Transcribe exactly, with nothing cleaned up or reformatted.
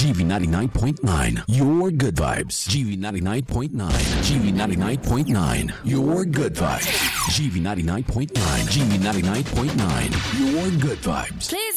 G V ninety-nine point nine, your good vibes. G V ninety-nine point nine, G V ninety-nine point nine, your good vibes. G V ninety-nine point nine, G V ninety-nine point nine, your good vibes. Please